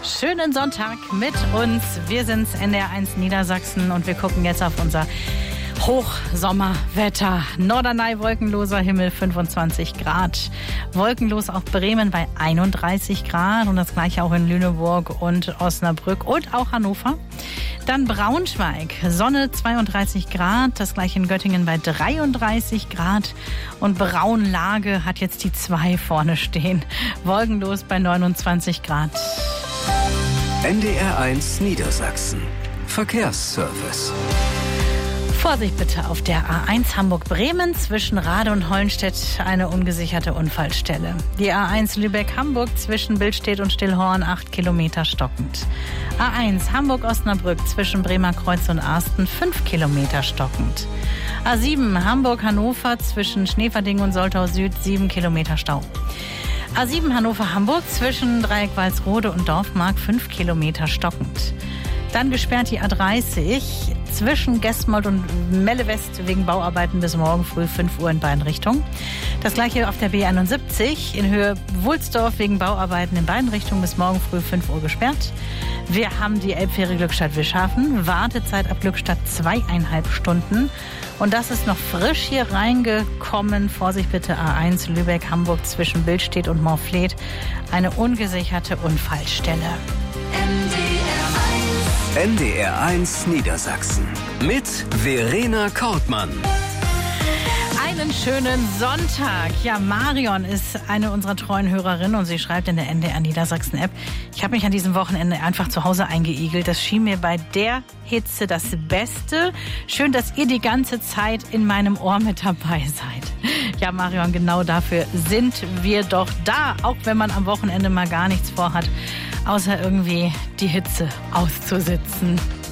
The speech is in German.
Schönen Sonntag mit uns. Wir sind's, NDR1 Niedersachsen, und wir gucken jetzt auf unser Hochsommerwetter. Norderney, wolkenloser Himmel, 25 Grad. Wolkenlos auch Bremen bei 31 Grad und das gleiche auch in Lüneburg und Osnabrück und auch Hannover. Dann Braunschweig, Sonne 32 Grad, das gleiche in Göttingen bei 33 Grad. Und Braunlage hat jetzt die 2 vorne stehen. Wolkenlos bei 29 Grad. NDR1 Niedersachsen. Verkehrsservice. Vorsicht bitte auf der A1 Hamburg-Bremen zwischen Rade und Hollenstedt, eine ungesicherte Unfallstelle. Die A1 Lübeck-Hamburg zwischen Billstedt und Stillhorn 8 Kilometer stockend. A1 Hamburg-Osnabrück zwischen Bremer Kreuz und Arsten 5 Kilometer stockend. A7 Hamburg-Hannover zwischen Schneverding und Soltau Süd 7 Kilometer Stau. A7 Hannover-Hamburg zwischen Dreieck-Walsrode und Dorfmark 5 Kilometer stockend. Dann gesperrt die A30 zwischen Gesmold und Melle West wegen Bauarbeiten bis morgen früh 5 Uhr in beiden Richtungen. Das gleiche auf der B71 in Höhe Wulsdorf wegen Bauarbeiten in beiden Richtungen bis morgen früh 5 Uhr gesperrt. Wir haben die Elbfähre Glückstadt-Wischhafen. Wartezeit ab Glückstadt 2,5 Stunden. Und das ist noch frisch hier reingekommen. Vorsicht bitte, A1 Lübeck-Hamburg zwischen Billstedt und Moorfleet. Eine ungesicherte Unfallstelle. NDR1 Niedersachsen mit Verena Kortmann. Einen schönen Sonntag. Ja, Marion ist eine unserer treuen Hörerinnen und sie schreibt in der NDR Niedersachsen App: Ich habe mich an diesem Wochenende einfach zu Hause eingeigelt. Das schien mir bei der Hitze das Beste. Schön, dass ihr die ganze Zeit in meinem Ohr mit dabei seid. Ja, Marion, genau dafür sind wir doch da, auch wenn man am Wochenende mal gar nichts vorhat, außer irgendwie die Hitze auszusitzen.